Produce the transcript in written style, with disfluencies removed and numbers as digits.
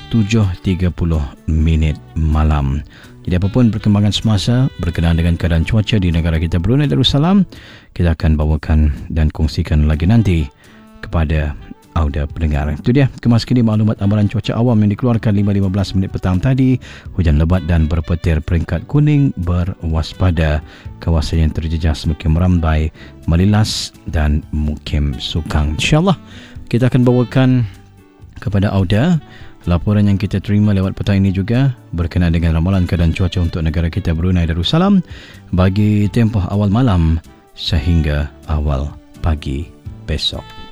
7.30 malam. Jadi apapun perkembangan semasa berkenaan dengan keadaan cuaca di negara kita Brunei Darussalam, kita akan bawakan dan kongsikan lagi nanti kepada auda pendengar. Itu dia kemas kini maklumat amaran cuaca awam yang dikeluarkan 5.15 minit petang tadi. Hujan lebat dan berpetir, peringkat kuning berwaspada. Kawasan yang terjejas Mukim Rambai, Malilas dan Mukim Sukang. InsyaAllah kita akan bawakan kepada auda laporan yang kita terima lewat petang ini juga berkenaan dengan ramalan keadaan cuaca untuk negara kita Brunei Darussalam bagi tempoh awal malam sehingga awal pagi besok.